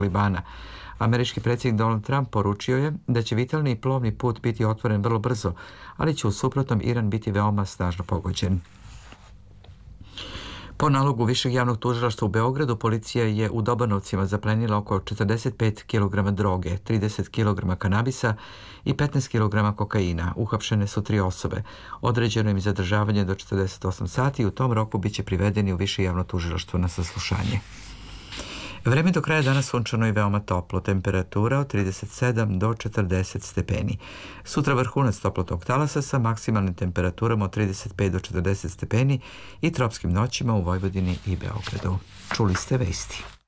Talibana. Američki predsjednik Donald Trump poručio je da će vitalni plovni put biti otvoren vrlo brzo, ali će u suprotnom Iran biti veoma snažno pogođen. Po nalogu Višeg javnog tužilaštva u Beogradu, policija je u Dobanovcima zaplenila oko 45 kg droge, 30 kg kanabisa i 15 kg kokaina. Uhapšene su 3 osobe. Određeno im zadržavanje do 48 sati i u tom roku biće privedeni u Više javno tužilaštvo na saslušanje. Vreme do kraja dana sunčano i veoma toplo, temperatura od 37 do 40 stepeni. Sutra vrhunac toplotnog talasa sa maksimalnim temperaturom od 35 do 40 stepeni i tropskim noćima u Vojvodini i Beogradu. Čuli ste vesti.